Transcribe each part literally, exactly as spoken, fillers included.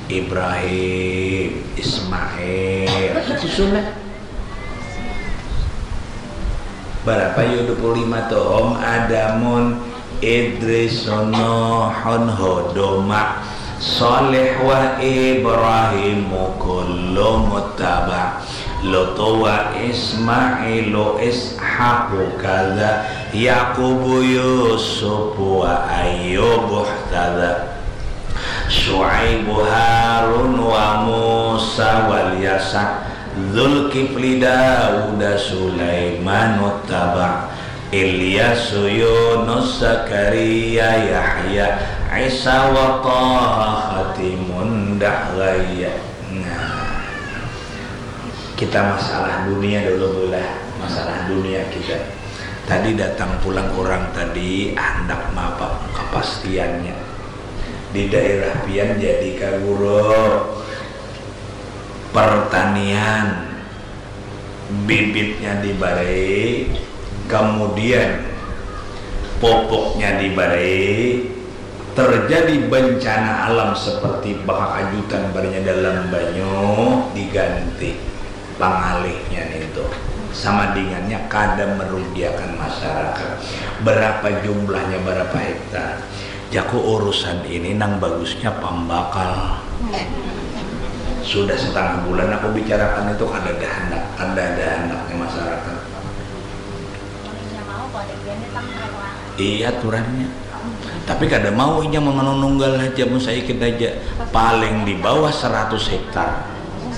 Ibrahim, Ismail, itu sunat. Berapa ya dua puluh lima tuh Om Adamun, Idris, Nuhun, Hodoma, Saleh wa Ibrahim kullu muttaba, Lutu wa Ismailu Ishaqu kaza, Yaqubu Yusuf wa Ayyub kaza, Syuaibu Harun wa Musa wal Yasa, Dzulkifli Daud Sulaiman uttaba, Ilyasu Yunus Zakaria Yahya Isa wa Taha khatimun daghaya. Nah, kita masalah dunia dulu lah, masalah dunia kita. Tadi datang pulang orang tadi hendak mapak kepastiannya di daerah pian jadi kaguro pertanian, bibitnya dibarai, kemudian pupuknya dibarai, terjadi bencana alam seperti bakal ajutan barinya dalam banyu diganti pangalihnya itu sama dengannya kadang merugikan masyarakat. Berapa jumlahnya, berapa hektar? Jaku urusan ini nang bagusnya pembakal. Sudah setengah bulan aku bicarakan itu ada dahanak, ada dahanaknya masyarakat. Iya aturannya. Tapi kada mau inya mengenunggal aja saya aja paling di bawah seratus hektar.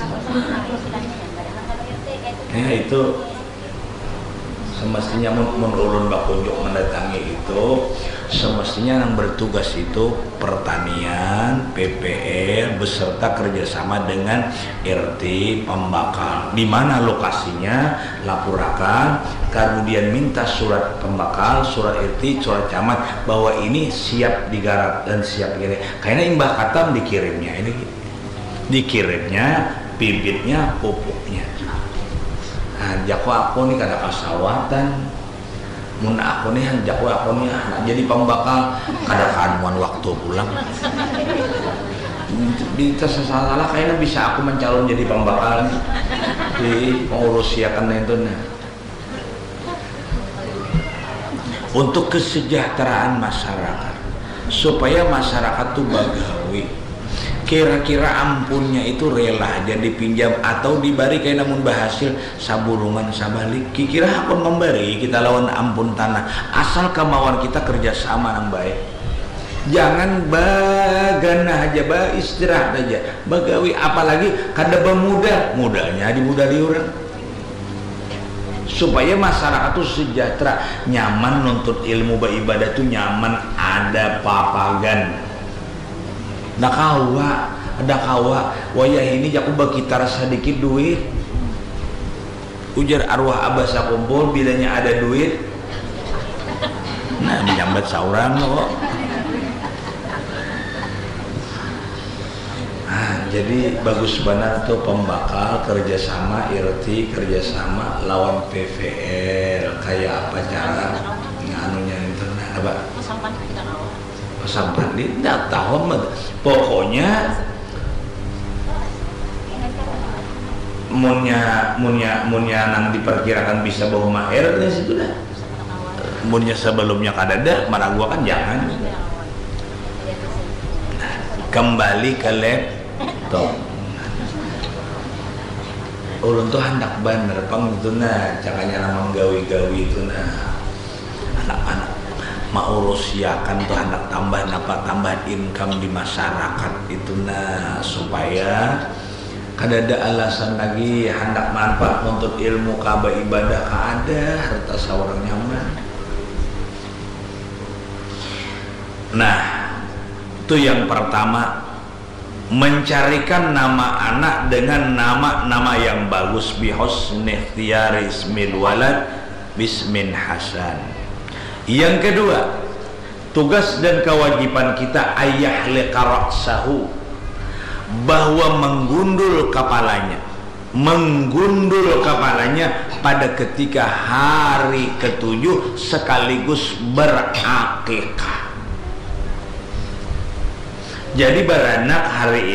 Ya itu semestinya menurun bakunjuk mendatangi itu semestinya yang bertugas itu pertanian, P P L beserta kerjasama dengan R T pembakal. Di mana lokasinya laporakan, kemudian minta surat pembakal, surat R T, surat camat bahwa ini siap digarap dan siap dikirim. Karena imbah katam dikirimnya ini, dikirimnya bibitnya, pupuknya. Nah, jaku aku nih kada kasawatan. Mun aku nih han jaku aku nih nah, jadi pembakal kada kanuan waktu pulang. Di tersalah kayaknya bisa aku mencalon jadi pembakal di pengurusiakan itu nah. Untuk kesejahteraan masyarakat supaya masyarakat tuh bagawi. Kira-kira ampunnya itu rela jadi pinjam atau dibari kayak namun berhasil saburungan sabalik. Kira akan memberi kita lawan ampun tanah asal kemauan kita kerjasama yang baik. Jangan bagana aja, bah istirahat aja, bagawi apalagi kada bemuda mudanya dimuda di orang. Supaya masyarakat itu sejahtera, nyaman nuntut ilmu beribadah itu nyaman, ada papagan. Nah kawa, ada kawa, wayah ini jaku bagitar sedikit duit. Ujar arwah abah sakumpul bilanya ada duit. Nah menyambat saurang kok. Nah, jadi bagus benar tuh pembakal kerjasama R T kerjasama lawan P V L kayak apa cara nganunya itu nah apa? Sampai tidak tahu pokoknya munnya munnya munnya nang diperkirakan bisa bawa mahir dan situ dah munnya sebelumnya kadada meragukan jangan kembali ke laptop ulun tuh hendak bener pang itu nah caranya namang gawi-gawi itu nah anak-anak maurusiakan tuh anak tambah napa tambah income di masyarakat itu nah supaya kada ada alasan lagi hendak manfaat untuk ilmu kaba ibadah ada harta seorang nyaman. Nah itu yang pertama, mencarikan nama anak dengan nama-nama yang bagus, bihusni ikhtiyari ismil walad bismin hasan. Yang kedua, tugas dan kewajiban kita ayah liqara'sahu, bahwa menggundul kepalanya, menggundul kepalanya pada ketika hari ketujuh sekaligus berakikah. Jadi beranak hari